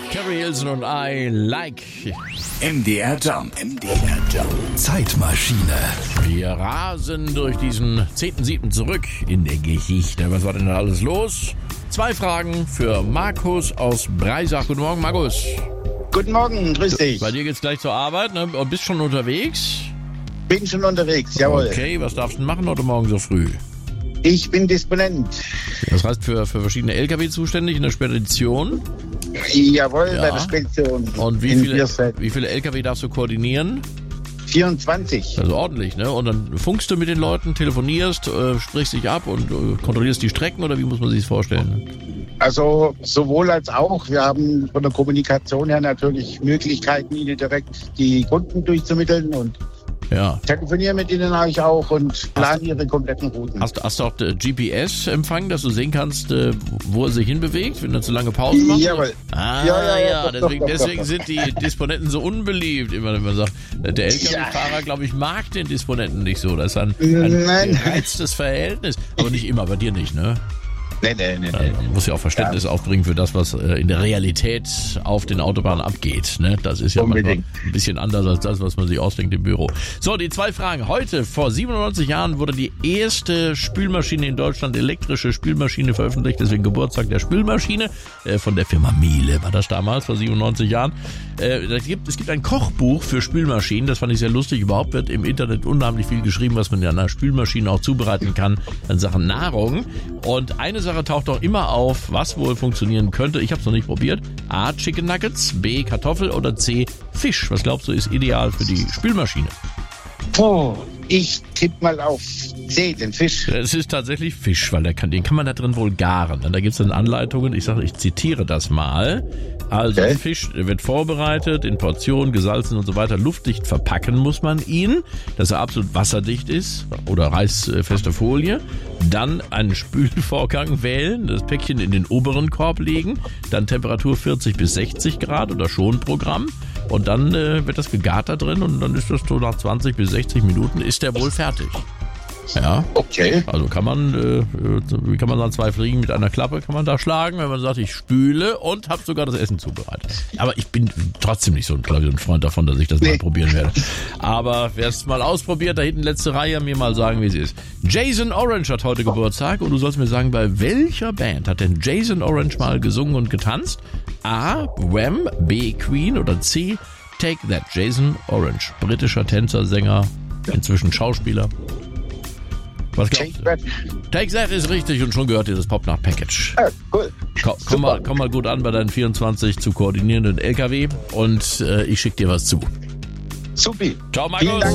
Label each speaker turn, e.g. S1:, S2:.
S1: Carrie Hilson und I Like.
S2: MDR Jump. Zeitmaschine.
S1: Wir rasen durch diesen 10.7. zurück in der Geschichte. Was war denn da alles los? 2 Fragen für Markus aus Breisach. Guten Morgen, Markus.
S3: Guten Morgen, grüß dich.
S1: Bei dir geht's gleich zur Arbeit, ne? Bist schon unterwegs?
S3: Bin schon unterwegs, jawohl.
S1: Okay, was darfst du machen heute Morgen so früh?
S3: Ich bin Disponent.
S1: Das heißt, für verschiedene LKW zuständig in der Spedition?
S3: Jawohl, bei der Spedition.
S1: Und wie viele LKW darfst du koordinieren?
S3: 24.
S1: Also ordentlich, ne? Und dann funkst du mit den Leuten, telefonierst, sprichst dich ab und kontrollierst die Strecken, oder wie muss man sich das vorstellen?
S3: Also sowohl als auch. Wir haben von der Kommunikation her natürlich Möglichkeiten, Ihnen direkt die Kunden durchzumitteln und
S1: ja.
S3: Telefonieren mit ihnen habe ich auch und planen ihre kompletten Routen.
S1: Hast du auch GPS-Empfang, dass du sehen kannst, wo er sich hinbewegt, wenn er zu lange Pause macht?
S3: Jawohl.
S1: Ja.
S3: Doch,
S1: Deswegen sind die Disponenten so unbeliebt, immer wenn man sagt. Der LKW-Fahrer, glaube ich, mag den Disponenten nicht so. Das ist ein gereiztes Verhältnis. Aber nicht immer, bei dir nicht, ne?
S3: Nee.
S1: Man muss ja auch Verständnis aufbringen für das, was in der Realität auf den Autobahnen abgeht. Ne? Das ist ja manchmal ein bisschen anders als das, was man sich ausdenkt im Büro. So, die 2 Fragen. Heute, vor 97 Jahren, wurde die erste Spülmaschine in Deutschland, elektrische Spülmaschine, veröffentlicht. Deswegen Geburtstag der Spülmaschine. Von der Firma Miele war das damals, vor 97 Jahren. Es gibt ein Kochbuch für Spülmaschinen. Das fand ich sehr lustig. Überhaupt wird im Internet unheimlich viel geschrieben, was man in einer Spülmaschine auch zubereiten kann in Sachen Nahrung. Und eine Sache taucht auch immer auf, was wohl funktionieren könnte. Ich habe es noch nicht probiert. A, Chicken Nuggets, B, Kartoffel oder C, Fisch. Was glaubst du, ist ideal für die Spülmaschine?
S3: Ich tippe mal auf C, den Fisch.
S1: Es ist tatsächlich Fisch, weil den kann man da drin wohl garen. Da gibt es dann Anleitungen, ich zitiere das mal. Also Fisch wird vorbereitet, in Portionen, gesalzen und so weiter. Luftdicht verpacken muss man ihn, dass er absolut wasserdicht ist oder reißfeste Folie. Dann einen Spülvorgang wählen, das Päckchen in den oberen Korb legen, dann Temperatur 40 bis 60 Grad oder Schonprogramm. Und dann wird das gegart da drin und dann ist das so nach 20 bis 60 Minuten ist der wohl fertig. Ja.
S3: Okay.
S1: Also kann man sagen, 2 Fliegen mit einer Klappe kann man da schlagen, wenn man sagt, ich spüle und habe sogar das Essen zubereitet. Aber ich bin trotzdem nicht so ein Freund davon, dass ich das mal probieren werde. Aber wer es mal ausprobiert, da hinten letzte Reihe, mir mal sagen, wie es ist. Jason Orange hat heute Geburtstag und du sollst mir sagen, bei welcher Band hat denn Jason Orange mal gesungen und getanzt? A, Wham, B, Queen oder C, Take That. Jason Orange, britischer Tänzer, Sänger, inzwischen Schauspieler. Was glaubst du? Take That ist richtig und schon gehört dir das Pop-Nach-Package.
S3: Cool.
S1: Komm mal gut an bei deinen 24 zu koordinierenden LKW und ich schicke dir was zu.
S3: Supi.
S1: Ciao, Markus.